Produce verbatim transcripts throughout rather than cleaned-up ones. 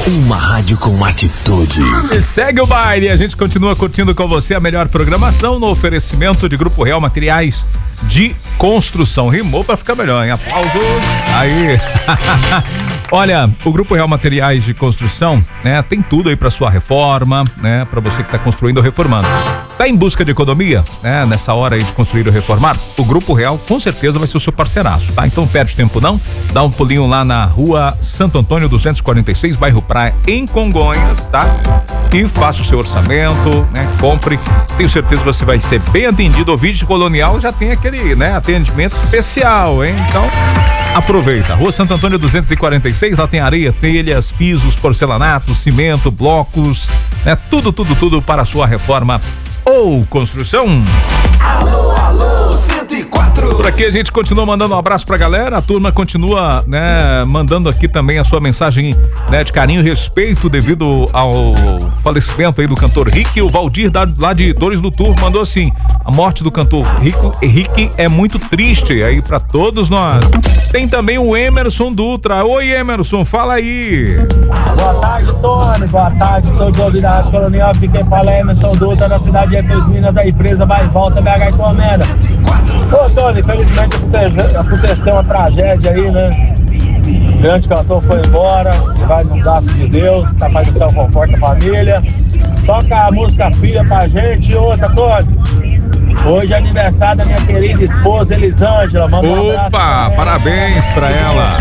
Uma rádio com atitude. E segue o baile. A gente continua curtindo com você a melhor programação no oferecimento de Grupo Real Materiais de Construção. Rimou pra ficar melhor, hein? Aplausos. Aí. Olha, o Grupo Real Materiais de Construção, né, tem tudo aí para sua reforma, né, para você que tá construindo ou reformando. Tá em busca de economia, né, nessa hora aí de construir ou reformar? O Grupo Real com certeza vai ser o seu parceiraço, tá? Então não perde tempo não, dá um pulinho lá na rua Santo Antônio duzentos e quarenta e seis, bairro Praia, em Congonhas, tá? E faça o seu orçamento, né, compre, tenho certeza que você vai ser bem atendido. O Vídeo Colonial já tem aquele, né, atendimento especial, hein? Então aproveita, rua Santo Antônio duzentos e quarenta e seis, lá tem areia, telhas, pisos, porcelanato, cimento, blocos, né? Tudo, tudo, tudo para a sua reforma ou construção. Alô, alô, cento e quatro. Por aqui a gente continua mandando um abraço pra galera, a turma continua, né, mandando aqui também a sua mensagem, né, de carinho e respeito devido ao falecimento aí do cantor Rick. O Valdir da, lá de Dores do Turvo mandou assim: a morte do cantor Rico, Rick é muito triste aí pra todos nós. Tem também o Emerson Dutra. Oi, Emerson, fala aí. Boa tarde, Tony. Boa tarde, sou de ouvir da Rádio Colonial. Fiquei para Emerson Dutra, da cidade de Três Minas, da empresa Mais Volta, B H Encomenda. Ô, Tony, infelizmente aconteceu uma tragédia aí, né? O grande cantor foi embora, que vai nos braços de Deus, capaz do céu conforta a família. Toca a música Filha pra gente. E outra, Tony, hoje é aniversário da minha querida esposa Elisângela. Manda um abraço. Opa, parabéns pra ela.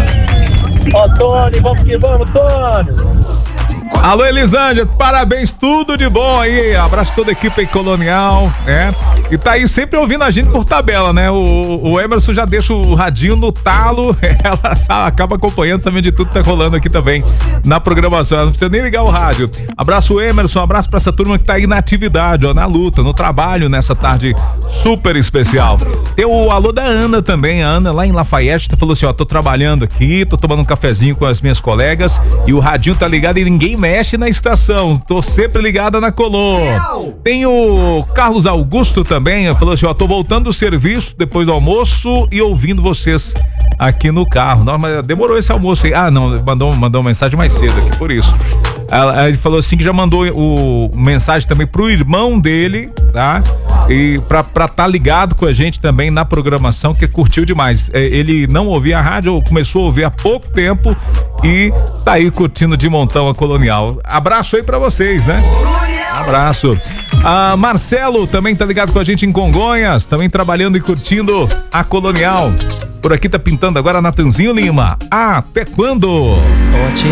Ó, Tony, vamos que vamos, Tony. Alô, Elisângela, parabéns, tudo de bom aí. Abraço toda a equipe aí Colonial, né? E tá aí sempre ouvindo a gente por tabela, né? O, o Emerson já deixa o radinho no talo, ela sabe, acaba acompanhando, sabendo de tudo que tá rolando aqui também na programação. Ela não precisa nem ligar o rádio. Abraço, Emerson, abraço pra essa turma que tá aí na atividade, ó, na luta, no trabalho, nessa tarde super especial. Tem o alô da Ana também, a Ana lá em Lafayette, falou assim, ó, tô trabalhando aqui, tô tomando um cafezinho com as minhas colegas e o radinho tá ligado e ninguém mexe na estação, tô sempre ligada na Colô. Tem o Carlos Augusto também, falou assim, ó, tô voltando do serviço depois do almoço e ouvindo vocês aqui no carro. Não, mas demorou esse almoço aí. Ah, não, mandou, mandou uma mensagem mais cedo aqui, por isso. Ela, ele falou assim que já mandou o mensagem também pro irmão dele, tá? E pra estar tá ligado com a gente também na programação, que curtiu demais. Ele não ouvia a rádio, começou a ouvir há pouco tempo e tá aí curtindo de montão a Colonial. Abraço aí pra vocês, né? Abraço. Ah, Marcelo também tá ligado com a gente em Congonhas, também trabalhando e curtindo a Colonial. Por aqui tá pintando agora Natanzinho Lima. Até quando?